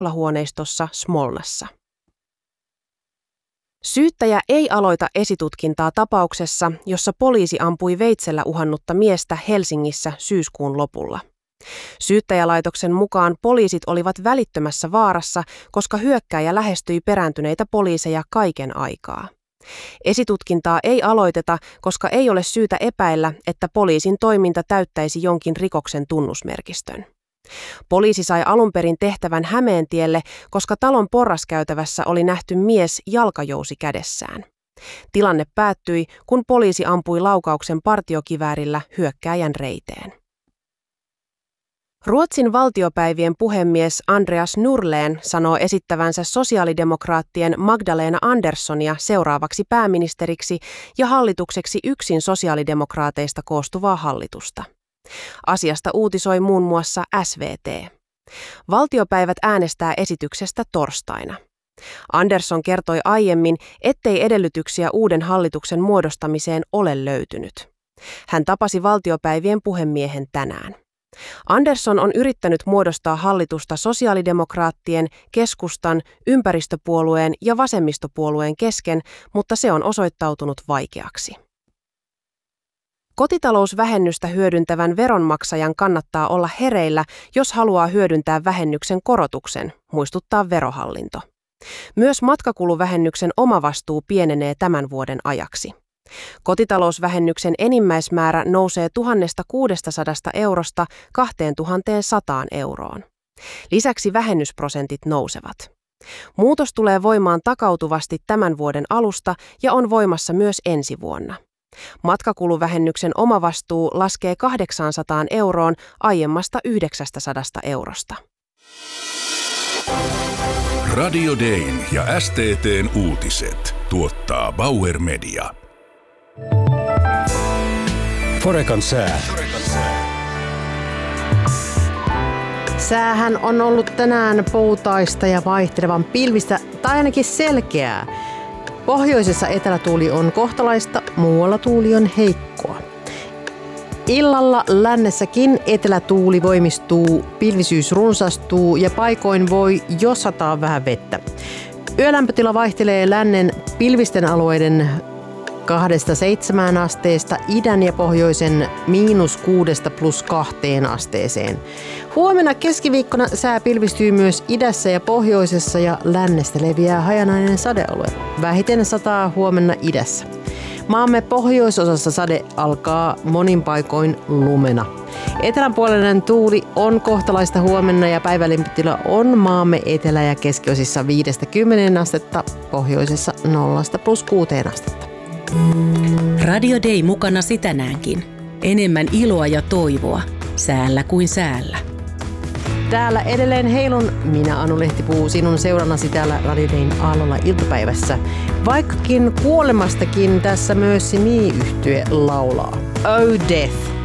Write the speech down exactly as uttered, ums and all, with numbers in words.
huoneistossa Smolnassa. Syyttäjä ei aloita esitutkintaa tapauksessa, jossa poliisi ampui veitsellä uhannutta miestä Helsingissä syyskuun lopulla. Syyttäjälaitoksen mukaan poliisit olivat välittömässä vaarassa, koska hyökkääjä lähestyi perääntyneitä poliiseja kaiken aikaa. Esitutkintaa ei aloiteta, koska ei ole syytä epäillä, että poliisin toiminta täyttäisi jonkin rikoksen tunnusmerkistön. Poliisi sai alun perin tehtävän Hämeentielle, koska talon porraskäytävässä oli nähty mies jalkajousi kädessään. Tilanne päättyi, kun poliisi ampui laukauksen partiokiväärillä hyökkääjän reiteen. Ruotsin valtiopäivien puhemies Andreas Norlén sanoo esittävänsä sosiaalidemokraattien Magdalena Anderssonia seuraavaksi pääministeriksi ja hallitukseksi yksin sosiaalidemokraateista koostuvaa hallitusta. Asiasta uutisoi muun muassa S V T. Valtiopäivät äänestää esityksestä torstaina. Andersson kertoi aiemmin, ettei edellytyksiä uuden hallituksen muodostamiseen ole löytynyt. Hän tapasi valtiopäivien puhemiehen tänään. Andersson on yrittänyt muodostaa hallitusta sosiaalidemokraattien, keskustan, ympäristöpuolueen ja vasemmistopuolueen kesken, mutta se on osoittautunut vaikeaksi. Kotitalousvähennystä hyödyntävän veronmaksajan kannattaa olla hereillä, jos haluaa hyödyntää vähennyksen korotuksen, muistuttaa Verohallinto. Myös matkakuluvähennyksen omavastuu pienenee tämän vuoden ajaksi. Kotitalousvähennyksen enimmäismäärä nousee tuhatkuusisataa eurosta kaksituhatta euroon. Lisäksi vähennysprosentit nousevat. Muutos tulee voimaan takautuvasti tämän vuoden alusta ja on voimassa myös ensi vuonna. Matkakuluvähennyksen omavastuu laskee kahdeksansataan euroon aiemmasta yhdeksänsataa eurosta. Radio Dayn ja S T T:n uutiset tuottaa Bauer Media. Forekan sää. Säähän on ollut tänään poutaista ja vaihtelevan pilvistä tai ainakin selkeää. Pohjoisessa etelätuuli on kohtalaista, muualla tuuli on heikkoa. Illalla lännessäkin etelätuuli voimistuu, pilvisyys runsastuu ja paikoin voi jo sataa vähän vettä. Yölämpötila vaihtelee lännen pilvisten alueiden kahdesta seitsemään asteesta, idän ja pohjoisen miinus kuudesta plus kahteen asteeseen. Huomenna keskiviikkona sää pilvistyy myös idässä ja pohjoisessa ja lännestä leviää hajanainen sadealue. Vähiten sataa huomenna idässä. Maamme pohjoisosassa sade alkaa monin paikoin lumena. Etelänpuolinen tuuli on kohtalaista huomenna ja päivälämpötila on maamme etelä- ja keskiosissa viidestä kymmeneen astetta, pohjoisessa nollasta plus kuuteen astetta. Radio Day mukanasi tänäänkin. Enemmän iloa ja toivoa, säällä kuin säällä. Täällä edelleen heilun, minä Anu Lehtipuu, sinun seurannasi täällä Radio Dayn aallolla iltapäivässä. Vaikkakin kuolemastakin tässä myös Me-yhtye laulaa. Oh Death.